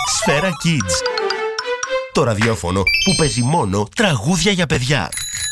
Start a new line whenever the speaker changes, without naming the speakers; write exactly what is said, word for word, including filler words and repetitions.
Σφαίρα Kids. Το ραδιόφωνο που παίζει μόνο τραγούδια για παιδιά.